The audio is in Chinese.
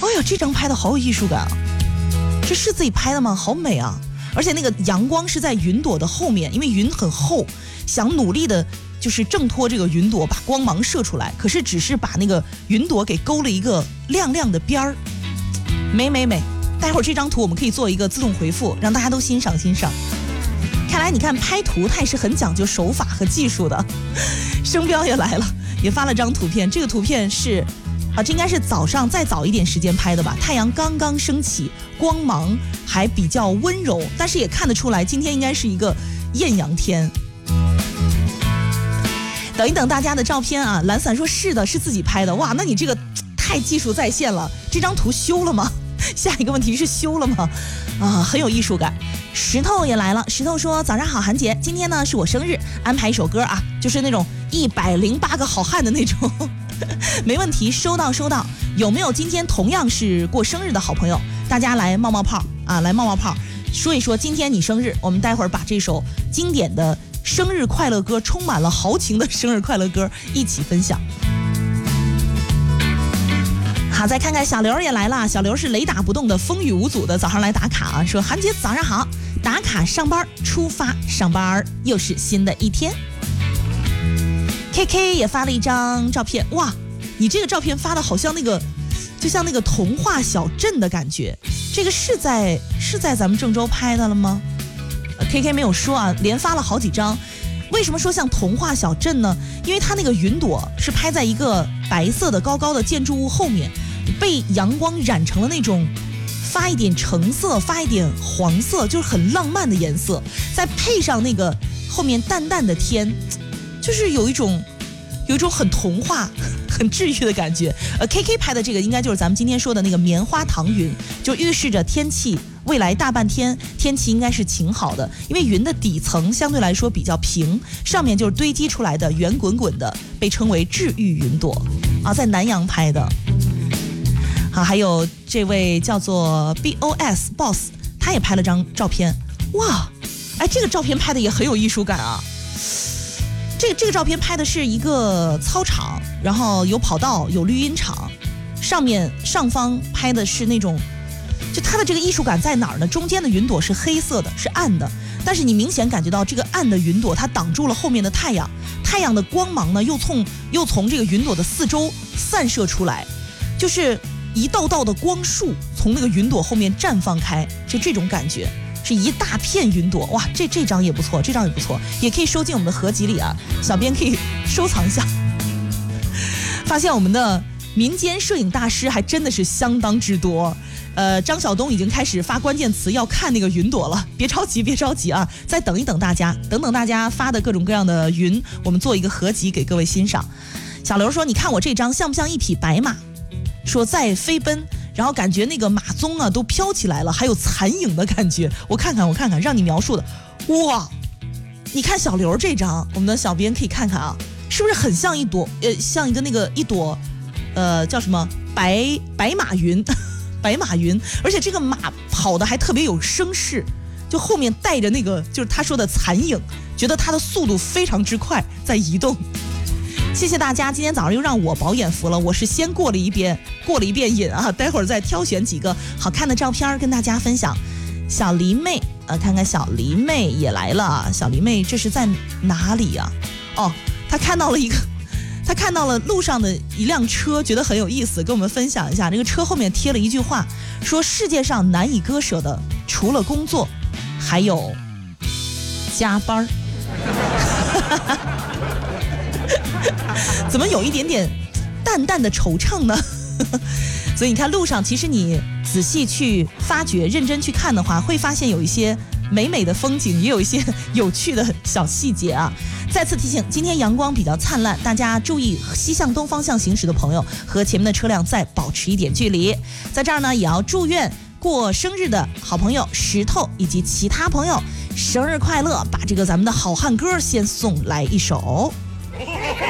呀，这张拍的好有艺术感啊！这是自己拍的吗？好美啊！而且那个阳光是在云朵的后面，因为云很厚，想努力的就是挣脱这个云朵，把光芒射出来，可是只是把那个云朵给勾了一个亮亮的边儿，美。待会儿这张图我们可以做一个自动回复，让大家都欣赏。看来你看拍图它也是很讲究手法和技术的。声标也来了，也发了张图片，这个图片是这应该是早上再早一点时间拍的吧，太阳刚刚升起，光芒还比较温柔，但是也看得出来今天应该是一个艳阳天。等一等大家的照片啊，懒散说是的，是自己拍的。哇，那你这个太技术在线了，这张图修了吗？下一个问题是修了吗？很有艺术感。石头也来了，石头说早上好韩姐，今天呢是我生日，安排一首歌啊，就是那种108个好汉的那种。没问题，收到。有没有今天同样是过生日的好朋友？大家来冒冒泡啊，来冒冒泡，说一说今天你生日。我们待会儿把这首经典的生日快乐歌，充满了豪情的生日快乐歌一起分享。好，再看看小刘也来了，小刘是雷打不动的风雨无阻的早上来打卡啊，说韩姐早上好，打卡上班，出发上班，又是新的一天。KK 也发了一张照片，哇，你这个照片发的好像那个，就像那个童话小镇的感觉。这个是在咱们郑州拍的了吗？KK 没有说啊，连发了好几张。为什么说像童话小镇呢？因为它那个云朵是拍在一个白色的高高的建筑物后面，被阳光染成了那种发一点橙色，发一点黄色，就是很浪漫的颜色，再配上那个后面淡淡的天，就是有一种很童话很治愈的感觉。KK 拍的这个应该就是咱们今天说的那个棉花糖云，就预示着天气未来大半天天气应该是晴好的，因为云的底层相对来说比较平，上面就是堆积出来的圆滚滚的，被称为治愈云朵啊，在南阳拍的。好，还有这位叫做 Boss， 他也拍了张照片。哇，这个照片拍的也很有艺术感啊。这个照片拍的是一个操场，然后有跑道，有绿茵场，上方拍的是那种，就它的这个艺术感在哪儿呢？中间的云朵是黑色的，是暗的，但是你明显感觉到这个暗的云朵它挡住了后面的太阳，太阳的光芒呢又从这个云朵的四周散射出来，就是一道道的光束从那个云朵后面绽放开，就这种感觉。是一大片云朵，哇，这张也不错，也可以收进我们的合集里啊，小编可以收藏一下。发现我们的民间摄影大师还真的是相当之多。张晓东已经开始发关键词要看那个云朵了，别着急啊，再等一等大家，等大家发的各种各样的云，我们做一个合集给各位欣赏。小刘说，你看我这张像不像一匹白马？说在飞奔，然后感觉那个马鬃啊都飘起来了，还有残影的感觉。我看看，让你描述的，哇！你看小刘这张，我们的小编可以看看啊，是不是很像一朵像一朵叫什么白马云，白马云，而且这个马跑的还特别有声势，就后面带着那个就是他说的残影，觉得它的速度非常之快，在移动。谢谢大家，今天早上又让我饱眼福了。我是先过了一遍瘾啊，待会儿再挑选几个好看的照片跟大家分享。小黎妹，看看小黎妹也来了。小黎妹这是在哪里呀？她看到了路上的一辆车，觉得很有意思，跟我们分享一下。这个车后面贴了一句话，说世界上难以割舍的，除了工作，还有加班。怎么有一点点淡淡的惆怅呢？所以你看路上，其实你仔细去发掘，认真去看的话，会发现有一些美美的风景，也有一些有趣的小细节啊。再次提醒，今天阳光比较灿烂，大家注意西向东方向行驶的朋友和前面的车辆再保持一点距离。在这儿呢，也要祝愿过生日的好朋友石头以及其他朋友生日快乐，把这个咱们的好汉歌先送来一首。